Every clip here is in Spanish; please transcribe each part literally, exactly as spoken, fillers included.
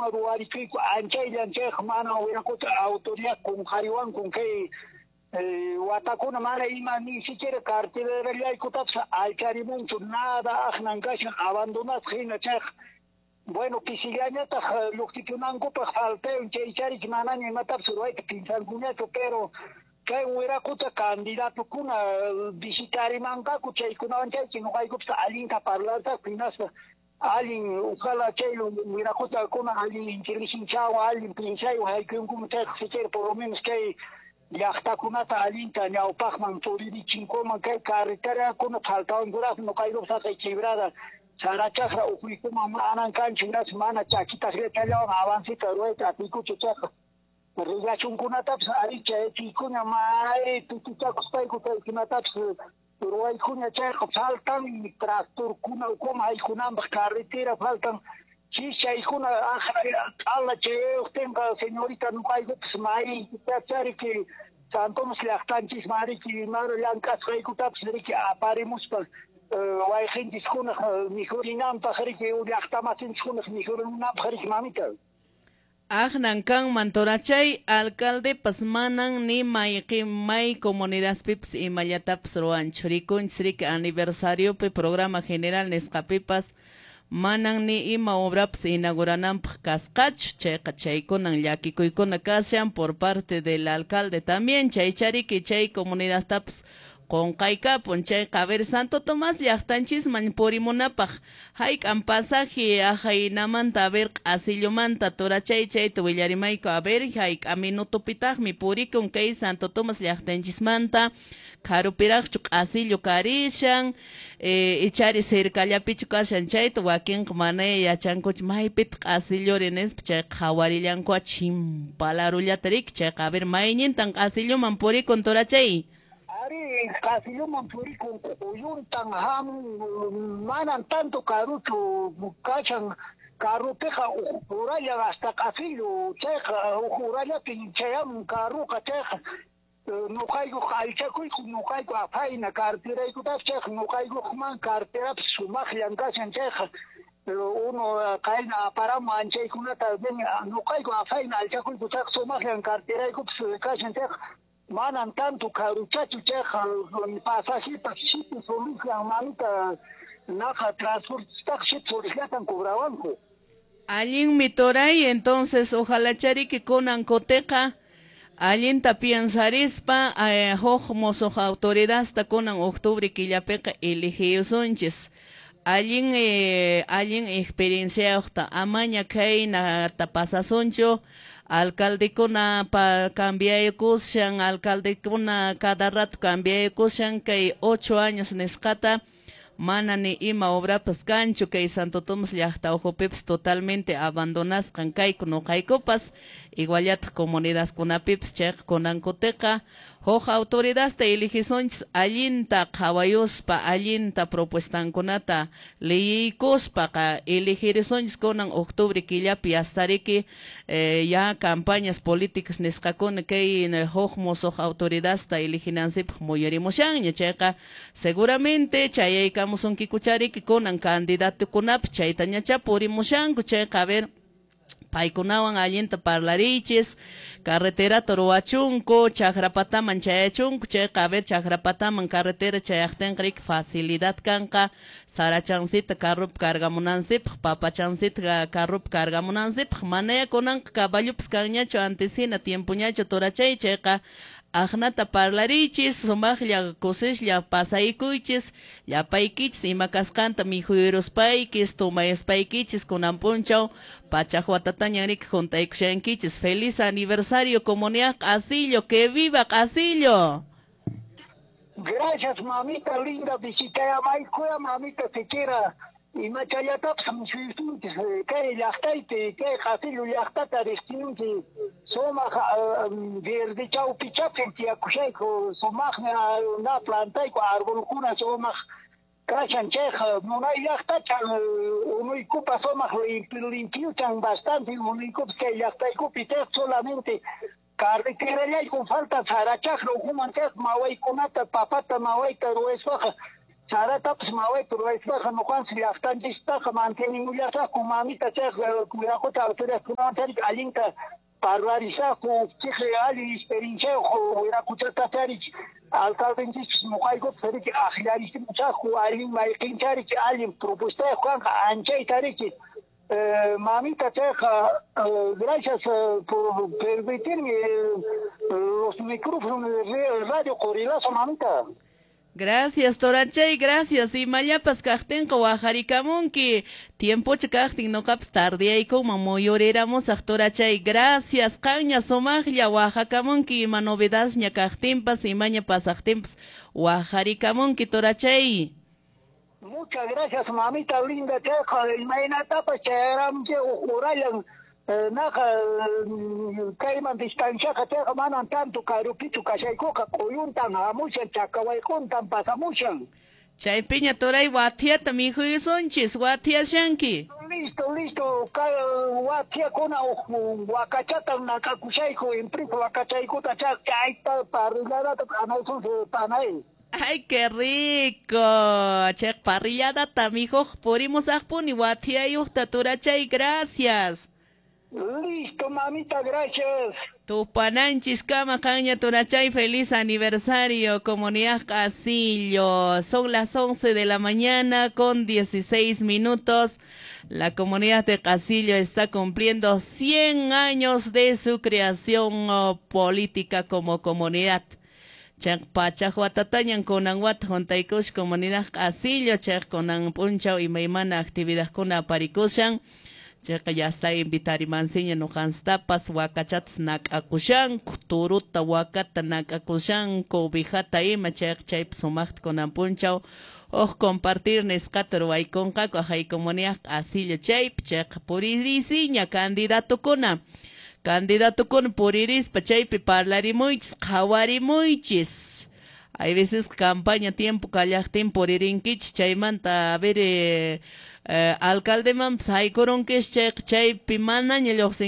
kuna ruariki anche anche mana wera kota autoridad con hariwan con que watakuna mana ima ni siquiera cartera le kutapsa alcarimun nada ahnangash abandonat khina chakh bueno kisiganeta luktikunango pa falta un cheichari mana ni matapsa ruai pinsangunya pero que hubiera kuta candidato kuna visitari manga kuchai kuna anche no hay kupsa alin ka parlata pinas alin ukala chelo hubiera kuta kuna alin inteligencia o alin pinsai o hay que un como te siquiera por lo menos que ya está kuna ta alin ta ya opahman tori di cinco man que carretera kuna falta un graf no hay kupsa que quebrada saracha o kuma anan kan chinas mana chakita se tela avance karo ta tiku chucha Riga chungkuna taps ari chay chikunya mai tututa kustai kutai kuna taps ruai kunya chay faltan tractor kuna ukoma ay kuna carretera faltan si chay kuna alla chay tenga señorita no hay taps mai tachari que santo nos le actanchis mari que maro yankas kai kutaps que aparemos pa wai gente kuna mijorinam pa khari que uliachtamatin kuna mijorinam khari mamita Ajnankan mantorachay alcalde pasmanan ni mayqi may comunidad pips y mayataps roan churikun srik aniversario pe programa general nescapipas manan ni ima obraps inauguranan kasqach chay qachaykunan llakikuykuna kashan por parte del alcalde también chay chariki chay comunidad taps con Kaika Ponche Caber Santo Tomás Yachtanchis Manporimunapaj Haik Ampasaji Ajainaman Taber Asilomanta Torachay Chay Tuvillarimaico Aber Haik Aminuto Pitaj mi puri con Kay Santo Tomás Yachtanchis Manta Karupirachuk Asilio Carishan Ichari Cercalia Pichukashan Chay Tuakin Mane Yachancoch Maipit Asilio Renes Chay Hawarilanco Chim Palaruliatrik Chay Caber Mainin Tan Asilio Mampuri con Torachay Ari casi yo mampuri con uyuntan ham manan tanto carucho cachan caruteja uraya hasta casillo cheja uraya pincheam caruca cheja no caigo calchaco y no caigo a faina cartera y cuta cheja no caigo man cartera sumajian cachan cheja uno caina para mancha y una también no caigo a faina al chaco y cuta sumajian cartera y cuta cachan cheja manan tanto caruchacho cheja pasaje pasito solución manita naja transporte taxi solución cobraban Allin mitoray entonces ojalá chari que con ancoteca allin tapian sarispa hoj moso autoridad hasta con octubre que ya peca elegio sonches allin allin experiencia hasta amaña que na tapasa soncho alcalde kuna pa cambia kushan alcalde kuna cada rato cambia kushan que ocho años nescata mana ni ima obra pescancho que Santo Tomás yahta ojo pips totalmente abandonas kankay kuno kaykopas igualat comunidades kuna pips chek konancoteca hoja autoridades te eligizonch allinta kawayospa allinta propuestan kunata leikospa ka eligizonch konan octubre killapi astariki eh, ya campañas políticas nescakon que hojmos hoja autoridades te eliginanse moyerimoshan cheka seguramente chayay kamuson kikuchari que konan candidato kunap chaytaña chapurimoshan kucheka a ver Paikunawan alienta parlariches, carretera Toroachunco, Chagrapataman Chayachunco, Checaber Chagrapataman, carretera Chayachtenrik, facilidad canca, Sarachancit, Carrup Cargamunansip, Papachancit, Carrup Cargamunansip, Manea Conan, Caballups Cañacho, Antesina, Tiempo Ñacho, Torachay, Checa, Agnata parlarichis, somaglia cosechlia pasaikuichis, ya paikichis, y macascanta mi juiros paikis, tomayas paikichis con amponchao, pachajuatatañarik juntaikuchankichis. Feliz aniversario, comunidad Casillo, que viva Casillo. Gracias, mamita linda, visité a Maicuya, mamita te quiera. Y me chaya tapsam suituntis, que yachtaite, que Casillo yachtata destinunti, soma verde chau pichapenti akushaiko, somach na plantaiko arbolcuna somach cachan cheja, no hay yachtata, uno y cupa somach limpiuchan bastante, uno y cups que yachtaiko pite solamente. Carretera ya con falta sarachaj, lo human chaj, mawai conata, papata, mawai, taro es baja. Saratapas maway turwaispaqa nuqansi llaqtanchispaqa mantenimuyasaqku mamita chay kuyaquta autoridad kunawantarik allinta parvarisaqku chikri allin experienciayuq wiraquchatatarich alcaldenchispis nuqaykupas tariki aqllarismuchaqku allin mayqincharik allin propuestayuq kanqa anchaytariki mamita chayqa gracias por permitirme los micrófonos de Radio Corilazo, mamita. Gracias, Torachay, gracias. Y mallapas kajtenko wajarikamunki. Tiempo chakajtin no caps tardeayko mamoyoréramos a Torachay. Gracias, caña somaglia wajakamunki. Ma novedas ña kajtimpas y maña pasajtimpas. Wajarikamunki, Torachay. Muchas gracias, mamita linda. Teja, imagínate, pues, eran que urayan. Naja, kaiman distancia que te manan tanto carupito que se coca coyuntan a mucha chacaway juntan pasa mucha. Chay piña toray watia tami hui sonchis watia shanki. Listo, listo, watia kona wakachata na kakushaiko en pripo wakachaiko ta chaita parrillada anaisun panay. Ay, qué rico. Chek parrillada tamijo porimos ajpuni watia yuhta Torachay, gracias. Listo, mamita, gracias. Tupananchis Kama Caña Torachay, feliz aniversario, comunidad Casillo. Son las once de la mañana con dieciséis minutos. La comunidad de Casillo está cumpliendo cien años de su creación oh, política como comunidad. Chak pachahuatatañan konan wat jontaikush comunidad Casillo, chak konan punchao y maimana actividad kuna parikushan. Chaka ya está invitar y manseña no canstapas wakachats nak akushan turuta wakata nak akushan cobijata ima chak chayp sumacht con ampunchao o compartir nescatro hay con caco hay comunidad asillo chayp chak puririsiña candidato kuna candidato con puriris pa chaypi parlari muchis khawari muchis. Hay veces campaña tiempo callachtin puririnquich chaymanta a ver eh, Uh, alcalde man hay coron que chay pimana ni los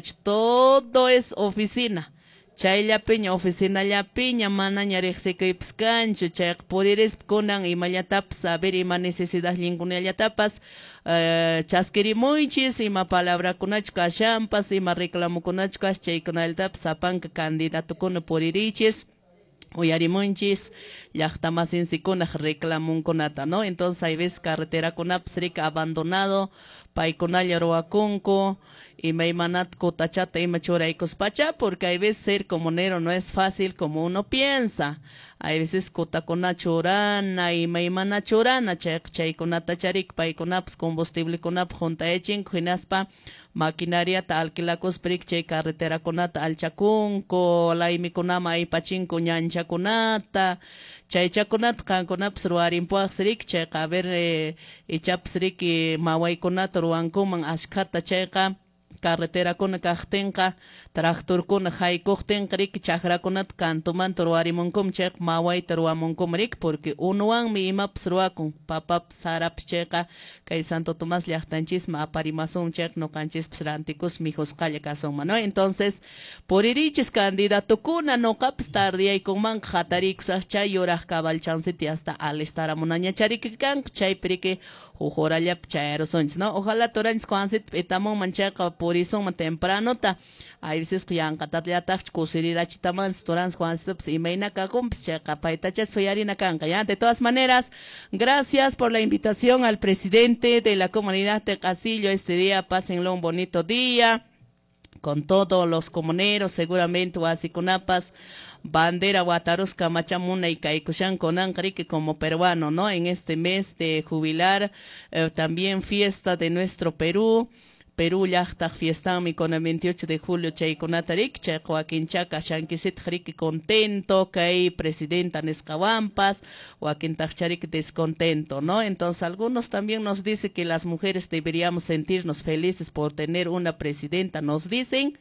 todo es oficina chay la piña oficina la piña mana ni rexi que pscancho chay poderes conan y mayatap saber y más necesidad ninguna ya tapas uh, chasquiri muchis y ma palabra kunachka champas y ma reclamo kunachka chay kunal tap sapan candidato con poderiches Uyarimunchis, llaqtamasin sikunaj reclamun kunata, ¿no? Entonces hay veces carretera kunapsrik abandonado, paikunalla roakunko, y meimanat kutachata y machuraikos pacha, porque hay veces ser comunero no es fácil como uno piensa. Hay veces kutakuna churana y meimana churana, chek chay kunata charik, paikunaps combustible kunap junta echin, kuinaspa, maquinaria ta alquilacos pric chay carretera kunata alchakunko, laimi kunama y pachinko ñancha kunata, chay chakunat kankunaps ruarimpuak srik chay kaber eh, ichap srik mawai kunata ruankuman ashkata chayka carretera kuna kajtenka tractor kuna haykuktenka rik chakra kunat kantuman ruarimunkum chek mawai ruamunkum rik porque unuan mi imaps ruakun papap sarap cheka kay Santo Tomás llaqtanchisma aparimasum chek no kanchis psrantikus mijos kalla kasonma, ¿no? Entonces por irichis candidato kuna no caps tardia y con man jatarik chay yoraj cabal chanceti hasta al estar amunaña charik kan chay prike ujorallap chayrosonchis, ¿no? Ojalá torans cuansit etamo manchaca por eso temprano ta hay veces que ya catatiatach cosirira chitaman torans cuansit y meina cacum checa paitacha soyarina canca, ya de todas maneras gracias por la invitación al presidente de la comunidad de Casillo este día, pásenlo un bonito día con todos los comuneros, seguramente Huasicunapas, bandera Guataros, Camachamuna y Caicuchan Conan, que como peruano, ¿no? En este mes de jubilar, eh, también fiesta de nuestro Perú. Perú llaqtaq fiestami con el veintiocho de julio chaykunatarik chay Joaquinchaca shankisit jriki contento kay presidenta Nescawampas Joaquintaq charik descontento, ¿no? Entonces algunos también nos dicen que las mujeres deberíamos sentirnos felices por tener una presidenta, nos dicen,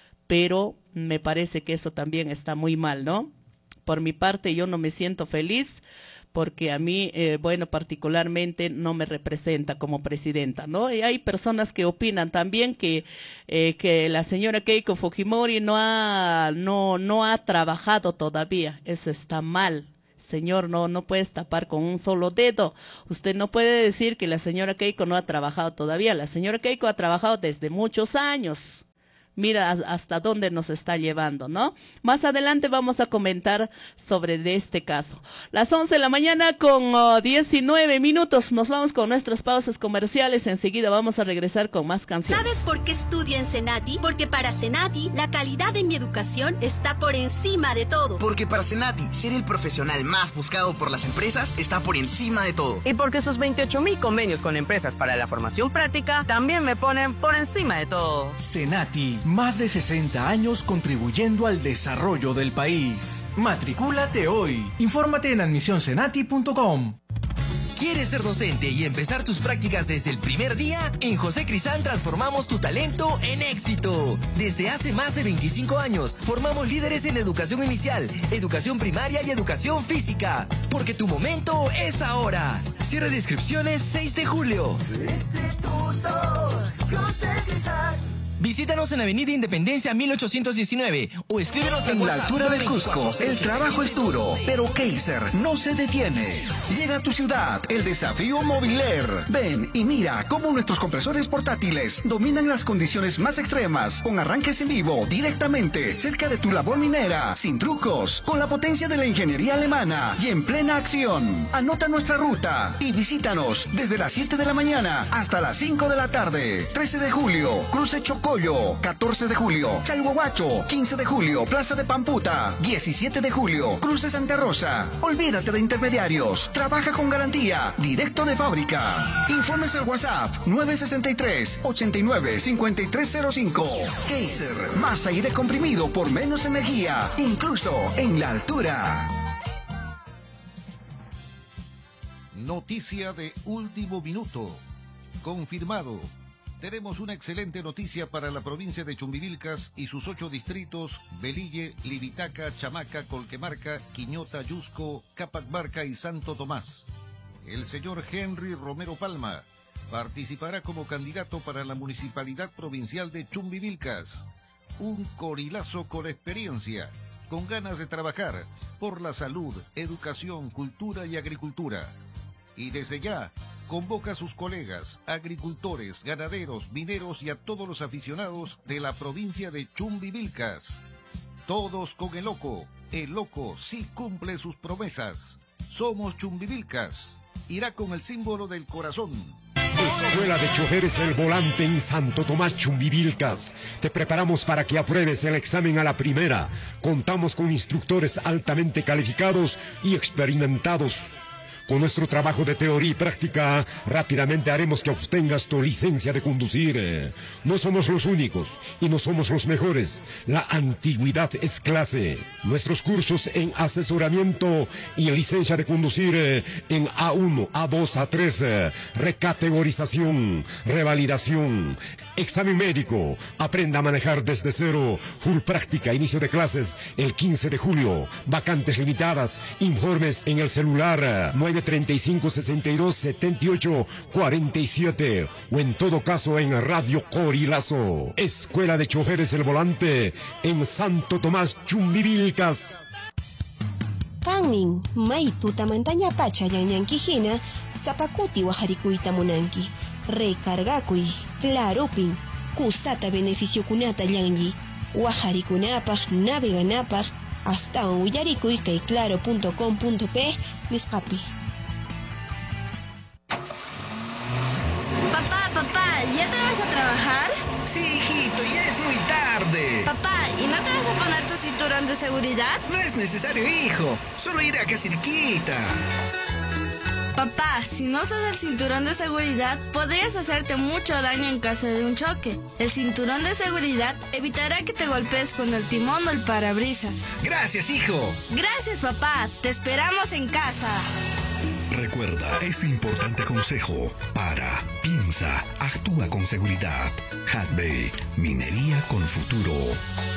pero me parece que eso también está muy mal, ¿no? Por mi parte yo no me siento feliz porque a mí, eh, bueno, particularmente no me representa como presidenta, ¿no? Y hay personas que opinan también que, eh, que la señora Keiko Fujimori no ha, no, no ha trabajado todavía. Eso está mal. Señor, no, no puedes tapar con un solo dedo. Usted no puede decir que la señora Keiko no ha trabajado todavía. La señora Keiko ha trabajado desde muchos años. Mira hasta dónde nos está llevando, ¿no? Más adelante vamos a comentar sobre de este caso. Las once de la mañana con uh, diecinueve minutos. Nos vamos con nuestras pausas comerciales. Enseguida vamos a regresar con más canciones. ¿Sabes por qué estudio en Senati? Porque para Senati, la calidad de mi educación está por encima de todo. Porque para Senati, ser el profesional más buscado por las empresas está por encima de todo. Y porque sus veintiocho mil convenios con empresas para la formación práctica también me ponen por encima de todo. Senati. Más de sesenta años contribuyendo al desarrollo del país. Matricúlate hoy. Infórmate en admisión senati punto com. ¿Quieres ser docente y empezar tus prácticas desde el primer día? En José Crisán transformamos tu talento en éxito. Desde hace más de veinticinco años, formamos líderes en educación inicial, educación primaria y educación física. Porque tu momento es ahora. Cierre de inscripciones seis de julio. Instituto José Crisán. Visítanos en Avenida Independencia mil ochocientos diecinueve o escríbenos en la altura del Cusco. El trabajo es duro, pero Kaiser no se detiene. Llega a tu ciudad el desafío Mobiler. Ven y mira cómo nuestros compresores portátiles dominan las condiciones más extremas, con arranques en vivo directamente cerca de tu labor minera, sin trucos, con la potencia de la ingeniería alemana y en plena acción. Anota nuestra ruta y visítanos desde las siete de la mañana hasta las cinco de la tarde. trece de julio, Cruce Chocó, catorce de julio, Chalhuahuacho, quince de julio, Plaza de Pamputa, diecisiete de julio, Cruce Santa Rosa. Olvídate de intermediarios, trabaja con garantía, directo de fábrica. Informes al WhatsApp nueve sesenta y tres, ochenta y nueve, cincuenta y tres cero cinco. Kaiser, más aire comprimido por menos energía, incluso en la altura. Noticia de último minuto. Confirmado. Tenemos una excelente noticia para la provincia de Chumbivilcas y sus ocho distritos: Velille, Libitaca, Chamaca, Colquemarca, Quiñota, Yusco, Capacmarca y Santo Tomás. El señor Henry Romero Palma participará como candidato para la Municipalidad Provincial de Chumbivilcas. Un corilazo con experiencia, con ganas de trabajar por la salud, educación, cultura y agricultura. Y desde ya, convoca a sus colegas, agricultores, ganaderos, mineros y a todos los aficionados de la provincia de Chumbivilcas. Todos con el loco. El loco sí cumple sus promesas. Somos Chumbivilcas. Irá con el símbolo del corazón. Escuela de Choferes El Volante en Santo Tomás, Chumbivilcas. Te preparamos para que apruebes el examen a la primera. Contamos con instructores altamente calificados y experimentados. Con nuestro trabajo de teoría y práctica, rápidamente haremos que obtengas tu licencia de conducir. No somos los únicos y no somos los mejores. La antigüedad es clase. Nuestros cursos en asesoramiento y licencia de conducir en A uno, A dos, A tres, recategorización, revalidación, examen médico. Aprenda a manejar desde cero. Full práctica, inicio de clases el quince de julio. Vacantes limitadas. Informes en el celular nueve treinta y cinco, sesenta y dos, setenta y ocho, cuarenta y siete o en todo caso en Radio Corilazo. Escuela de Choferes El Volante en Santo Tomás, Chumbivilcas. Kanmin, may tutamantaña pacha yanyankijina, zapakuti wajarikuita munanki. Recargakuy, clarupin, kusata beneficio kunata yanyi. Wajarikunapaj, naveganapaj, hasta un uyarikuy kay claro punto com punto pe, nisqapi. Papá, papá, ¿ya te vas a trabajar? Sí, hijito, ya es muy tarde. Papá, ¿y no te vas a poner tu cinturón de seguridad? No es necesario, hijo. Solo ir acá cerquita. Papá, si no usas el cinturón de seguridad, podrías hacerte mucho daño en caso de un choque. El cinturón de seguridad evitará que te golpees con el timón o el parabrisas. Gracias, hijo. Gracias, papá. Te esperamos en casa. Recuerda este importante consejo. Para, piensa, actúa con seguridad. Hadbay, minería con futuro.